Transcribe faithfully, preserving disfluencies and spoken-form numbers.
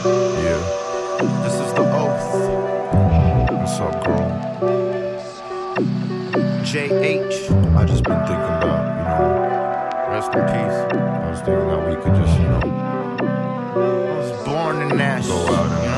Yeah. This is the oath. What's up, girl? J H. I just been thinking about, you know, Rest in peace. I was thinking that we could just, you know, I was born in Nashville. go out and